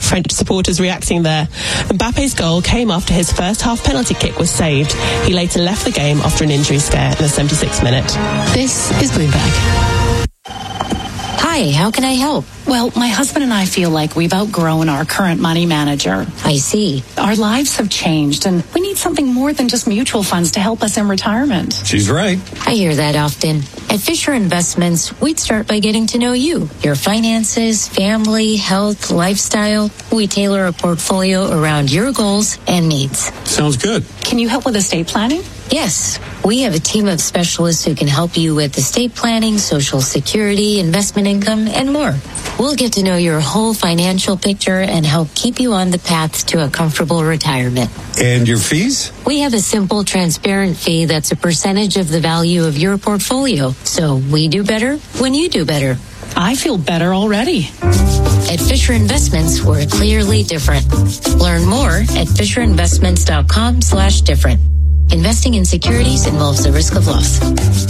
French supporters reacting there. Mbappe's goal came after his first half penalty kick was saved. He later left the game after an injury scare in the 76th minute. This is Bloomberg. Hi, how can I help? Well, my husband and I feel like we've outgrown our current money manager. I see. Our lives have changed, and we need something more than just mutual funds to help us in retirement. She's right. I hear that often. At Fisher Investments, we'd start by getting to know you, your finances, family, health, lifestyle. We tailor a portfolio around your goals and needs. Sounds good. Can you help with estate planning? Yes, we have a team of specialists who can help you with estate planning, Social Security, investment income, and more. We'll get to know your whole financial picture and help keep you on the path to a comfortable retirement. And your fees? We have a simple, transparent fee that's a percentage of the value of your portfolio. So we do better when you do better. I feel better already. At Fisher Investments, we're clearly different. Learn more at FisherInvestments.com/different. Investing in securities involves the risk of loss.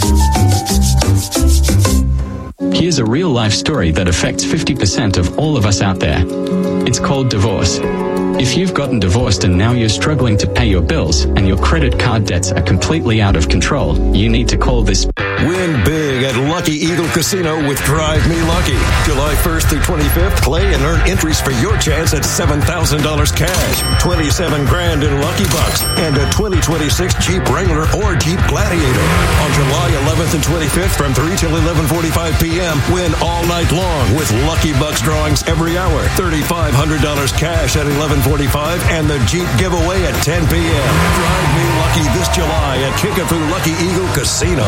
Here's a real-life story that affects 50% of all of us out there. It's called divorce. If you've gotten divorced and now you're struggling to pay your bills and your credit card debts are completely out of control, you need to call this. Win big at Lucky Eagle Casino with Drive Me Lucky. July 1st through 25th, play and earn entries for your chance at $7,000 cash, $27 grand in Lucky Bucks, and a 2026 Jeep Wrangler or Jeep Gladiator. On July 11th and 25th from 3 till 11:45 p.m., win all night long with Lucky Bucks drawings every hour, $3,500 cash at 11:45, and the Jeep giveaway at 10 p.m. Drive Me Lucky this July at Kickapoo Lucky Eagle Casino.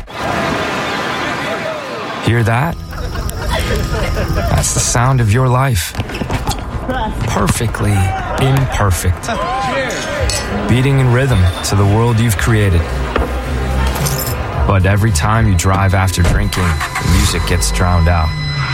Hear that? That's the sound of your life. Perfectly imperfect. Beating in rhythm to the world you've created. But every time you drive after drinking, the music gets drowned out.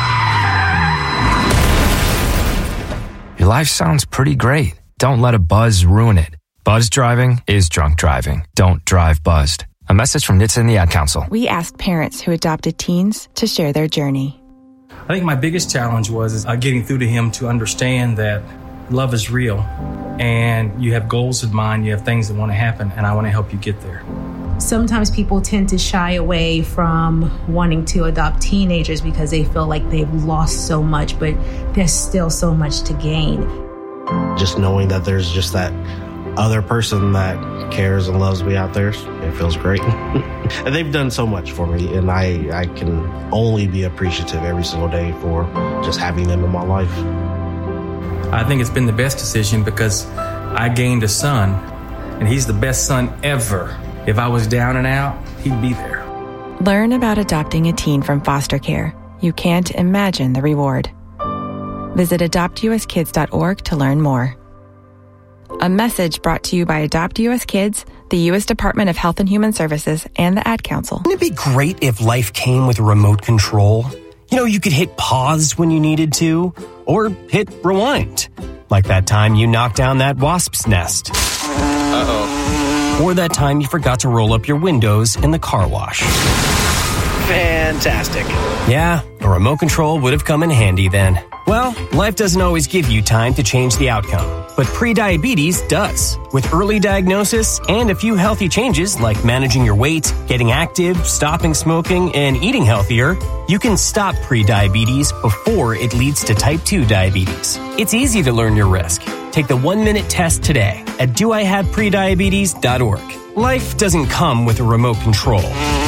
Your life sounds pretty great. Don't let a buzz ruin it. Buzz driving is drunk driving. Don't drive buzzed. A message from NHTSA and the Ad Council. We asked parents who adopted teens to share their journey. I think my biggest challenge was getting through to him to understand that love is real and you have goals in mind, you have things that want to happen, and I want to help you get there. Sometimes people tend to shy away from wanting to adopt teenagers because they feel like they've lost so much, but there's still so much to gain. Just knowing that there's just that other person that cares and loves me out there, it feels great. And they've done so much for me, and I can only be appreciative every single day for just having them in my life. I think it's been the best decision because I gained a son, and he's the best son ever. If I was down and out, he'd be there. Learn about adopting a teen from foster care. You can't imagine the reward. Visit adoptuskids.org to learn more. A message brought to you by Adopt U.S. Kids, the U.S. Department of Health and Human Services, and the Ad Council. Wouldn't it be great if life came with a remote control? You know, you could hit pause when you needed to, or hit rewind. Like that time you knocked down that wasp's nest. Uh-oh. Or that time you forgot to roll up your windows in the car wash. Fantastic. Yeah, a remote control would have come in handy then. Well, life doesn't always give you time to change the outcome, but prediabetes does. With early diagnosis and a few healthy changes like managing your weight, getting active, stopping smoking, and eating healthier, you can stop prediabetes before it leads to type 2 diabetes. It's easy to learn your risk. Take the 1-minute test today at doihaveprediabetes.org. Life doesn't come with a remote control.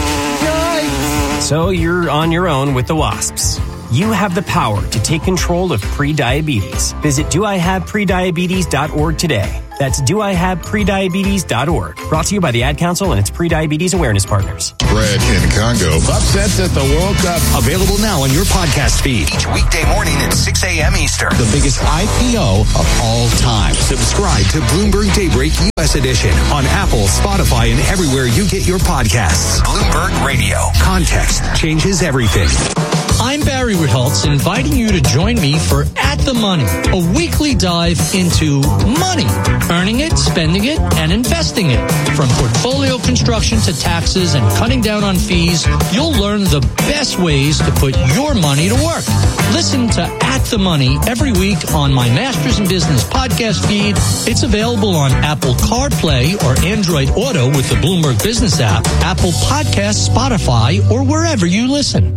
So you're on your own with the wasps. You have the power to take control of prediabetes. Visit doihaveprediabetes.org today. That's doihaveprediabetes.org. Brought to you by the Ad Council and its Prediabetes Awareness Partners. Bred in Congo. Upsets at the World Cup. Available now on your podcast feed. Each weekday morning at 6 a.m. Eastern. The biggest IPO of all time. Subscribe to Bloomberg Daybreak U.S. Edition on Apple, Spotify, and everywhere you get your podcasts. Bloomberg Radio. Context changes everything. I'm Barry Ritholtz, inviting you to join me for At the Money, a weekly dive into money. earning it, spending it, and investing it. From portfolio construction to taxes and cutting down on fees, you'll learn the best ways to put your money to work. Listen to At the Money every week on my Masters in Business podcast feed. It's available on Apple CarPlay or Android Auto with the Bloomberg Business app, Apple Podcasts, Spotify, or wherever you listen.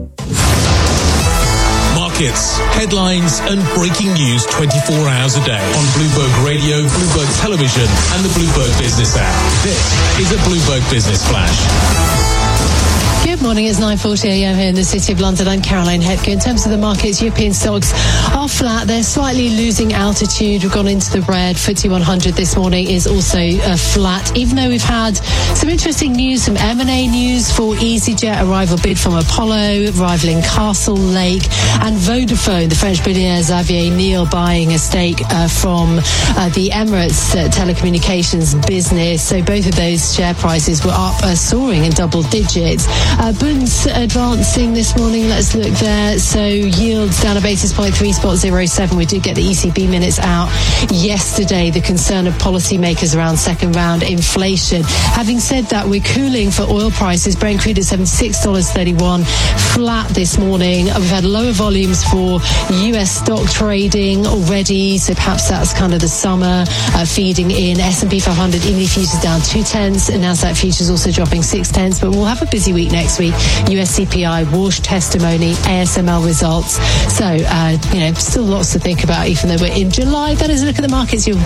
Markets, headlines, and breaking news 24 hours a day on Bloomberg Radio, Bloomberg Television, and the Bloomberg Business app. This is a Bloomberg Business Flash. Good morning, it's 9:40 a.m. here in the City of London. I'm Caroline Hetke. In terms of the markets, European stocks are flat. They're slightly losing altitude. We've gone into the red. FTSE 100 this morning is also flat, even though we've had some interesting news, some M&A news for EasyJet, a rival bid from Apollo, rivaling Castle Lake, and Vodafone, the French billionaire Xavier Niel buying a stake from the Emirates telecommunications business. So both of those share prices were up, soaring in double digits. Bunds advancing this morning. Let's look there. So yields down a basis point, 3.07. We did get the ECB minutes out yesterday. The concern of policymakers around second round inflation. Having said that, we're cooling for oil prices. Brent crude at $76.31, flat this morning. We've had lower volumes for US stock trading already, so perhaps that's kind of the summer feeding in. S&P 500 E-mini futures down 0.2, and Nasdaq futures also dropping 0.6. But we'll have a busy week next week. US CPI, Walsh testimony, ASML results. So, still lots to think about, even though we're in July. That is a look at the markets, your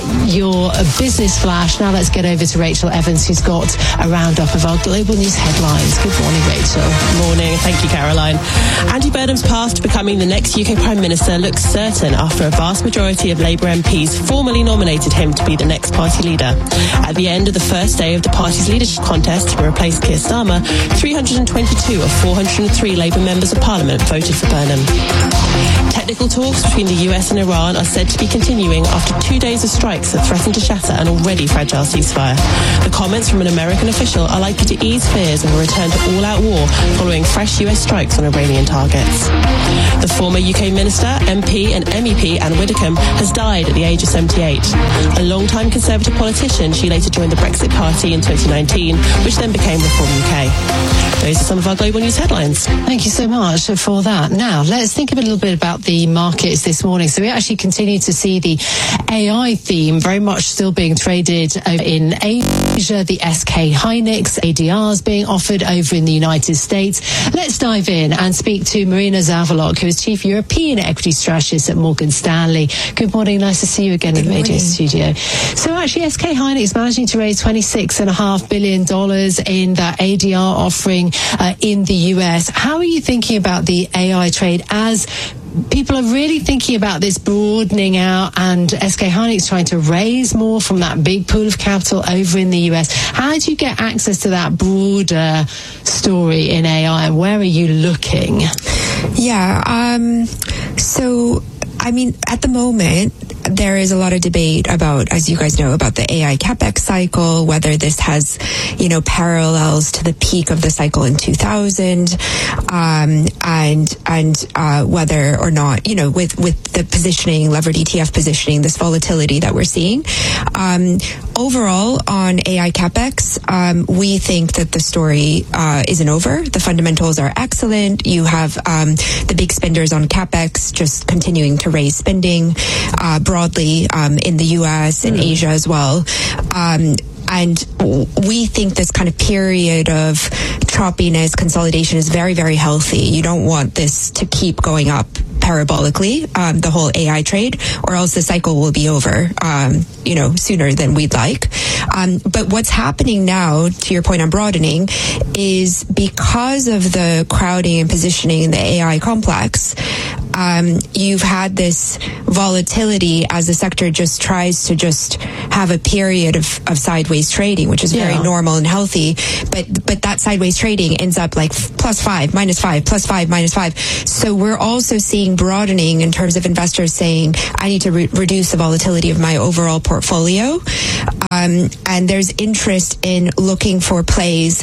business flash. Now let's get over to Rachel Evans, who's got a roundup of our global news headlines. Good morning, Rachel. Morning. Thank you, Caroline. Andy Burnham's path to becoming the next UK Prime Minister looks certain after a vast majority of Labour MPs formally nominated him to be the next party leader. At the end of the first day of the party's leadership contest to replace Keir Starmer, 322 of 403 Labour members of Parliament voted for Burnham. Technical talks between the US and Iran are said to be continuing after 2 days of strikes that threaten to shatter an already fragile ceasefire. The comments from an American official are likely to ease fears of a return to all-out war following fresh US strikes on Iranian targets. The former UK Minister, MP and MEP Anne Widdecombe has died at the age of 78. A long-time Conservative politician, she later joined the Brexit Party in 2019, which then became Reform UK. Those are some of our global news headlines. Thank you so much for that. Now, let's think a little bit about the markets this morning. So we actually continue to see the AI theme very much still being traded over in Asia. The SK Hynix ADRs being offered over in the United States. Let's dive in and speak to Marina Zavalok, who is Chief European Equity Strategist at Morgan Stanley. Good morning. Nice to see you again in the radio studio. So actually, SK Hynix managing to raise $26.5 billion in that ADR offering in the US. How are you thinking about the AI trade as people are really thinking about this broadening out and SK Hynix trying to raise more from that big pool of capital over in the US? How do you get access to that broader story in AI, and where are you looking? Yeah, so I mean, at the moment, there is a lot of debate about, as you guys know, about the AI CapEx cycle, whether this has, parallels to the peak of the cycle in 2000, and whether or not, with the positioning, levered ETF positioning, this volatility that we're seeing. Overall, on AI CapEx, we think that the story isn't over. The fundamentals are excellent. You have the big spenders on CapEx just continuing to raise spending broadly in the US and Asia as well. And we think this kind of period of choppiness, consolidation is very, very healthy. You don't want this to keep going up parabolically, the whole AI trade, or else the cycle will be over, sooner than we'd like. But what's happening now, to your point on broadening, is because of the crowding and positioning in the AI complex, you've had this volatility as the sector just tries to just have a period of sideways trading, which is very normal and healthy. But that sideways trading ends up like +5, -5, +5, -5. So we're also seeing broadening in terms of investors saying, I need to reduce the volatility of my overall portfolio. And there's interest in looking for plays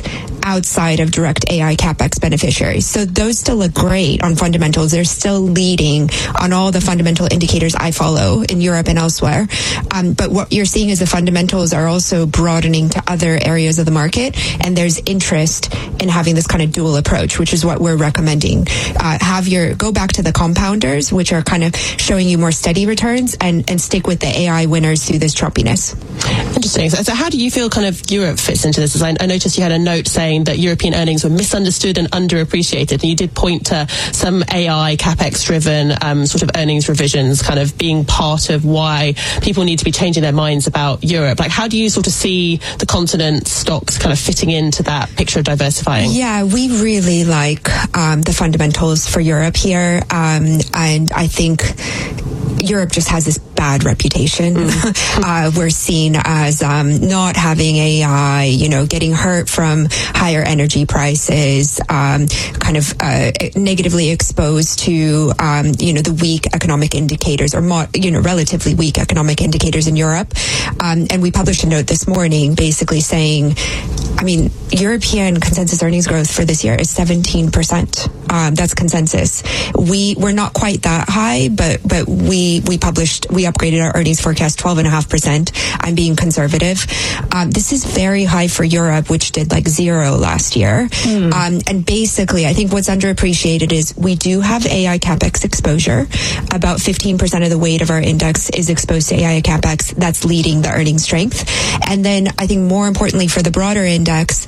outside of direct AI CapEx beneficiaries. So those still look great on fundamentals. They're still leading on all the fundamental indicators I follow in Europe and elsewhere. But what you're seeing is the fundamentals are also broadening to other areas of the market, and there's interest in having this kind of dual approach, which is what we're recommending. Go back to the compounders, which are kind of showing you more steady returns, and stick with the AI winners through this choppiness. Interesting. So how do you feel kind of Europe fits into this? As I noticed you had a note saying that European earnings were misunderstood and underappreciated, and you did point to some AI CapEx driven sort of earnings revisions kind of being part of why people need to be changing their minds about Europe. Like, how do you sort of see the continent stocks kind of fitting into that picture of diversifying? Yeah, we really like the fundamentals for Europe here, and I think Europe just has this bad reputation. We're seen as not having AI, getting hurt from higher energy prices, kind of negatively exposed to, the weak economic indicators, or relatively weak economic indicators in Europe. And we published a note this morning basically saying, European consensus earnings growth for this year is 17%. That's consensus. We're not quite that high, but we upgraded our earnings forecast 12.5%. I'm being conservative. This is very high for Europe, which did like 0 last year. And basically, I think what's underappreciated is we do have AI CapEx exposure. About 15% of the weight of our index is exposed to AI CapEx. That's leading the earnings strength. And then I think more importantly for the broader index,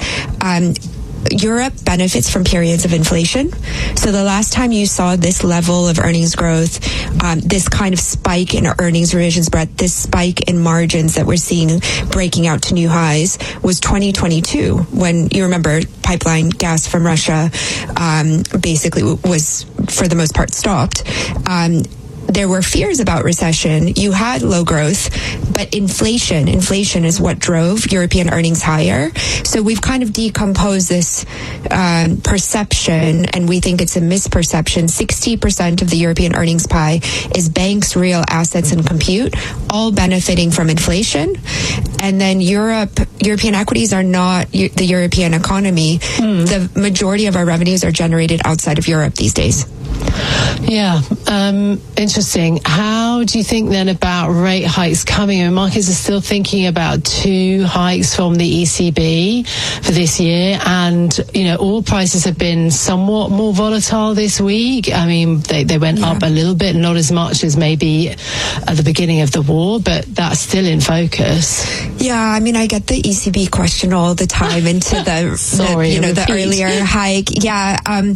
Europe benefits from periods of inflation. So the last time you saw this level of earnings growth, this kind of spike in earnings revisions, Brett, this spike in margins that we're seeing breaking out to new highs was 2022, when, you remember, pipeline gas from Russia basically was, for the most part, stopped. There were fears about recession. You had low growth, but inflation is what drove European earnings higher. So we've kind of decomposed this perception, and we think it's a misperception. 60% of the European earnings pie is banks, real assets, and compute, all benefiting from inflation. And then European equities are not the European economy. The majority of our revenues are generated outside of Europe these days. Yeah, interesting. How do you think then about rate hikes coming? Markets are still thinking about 2 hikes from the ECB for this year, and oil prices have been somewhat more volatile this week. They went up a little bit, not as much as maybe at the beginning of the war, but that's still in focus. Yeah, I get the ECB question all the time into the earlier hike. Yeah.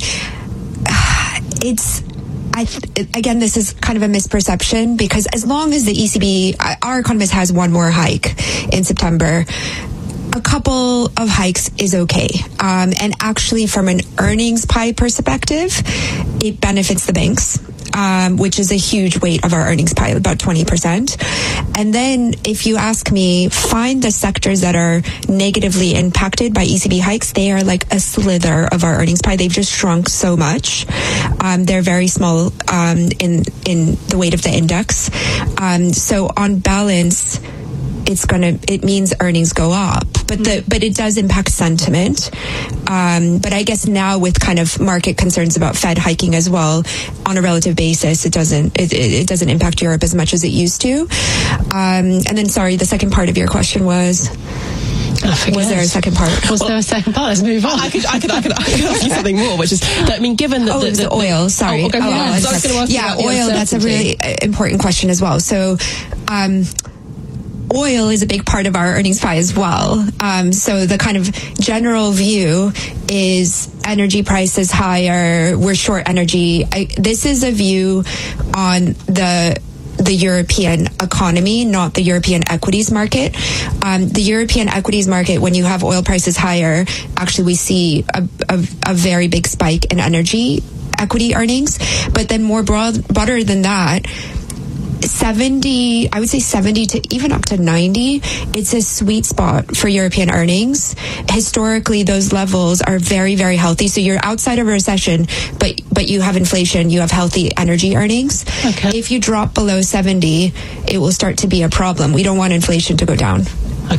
Again, this is kind of a misperception, because as long as the ECB, our economist, has one more hike in September, a couple of hikes is okay. And actually, from an earnings pie perspective, it benefits the banks, which is a huge weight of our earnings pie, about 20%. And then if you ask me, find the sectors that are negatively impacted by ECB hikes. They are like a slither of our earnings pie. They've just shrunk so much. They're very small in the weight of the index. So on balance, it means earnings go up, but it does impact sentiment. But I guess now, with kind of market concerns about Fed hiking as well, on a relative basis, it doesn't impact Europe as much as it used to. And then, sorry, the second part of your question was. Was there a second part? Was there a second part? Let's move on. I could ask you something more, which is, given that the oil. Sorry. I was going to ask you about oil. That's a really important question as well. So, oil is a big part of our earnings pie as well. So the kind of general view is energy prices higher. We're short energy. This is a view on the European economy, not the European equities market. The European equities market, when you have oil prices higher, actually we see a very big spike in energy equity earnings. But then broader than that, 70 to even up to 90, it's a sweet spot for European earnings. Historically, those levels are very, very healthy. So you're outside of a recession, but you have inflation, you have healthy energy earnings. Okay. If you drop below 70, it will start to be a problem. We don't want inflation to go down.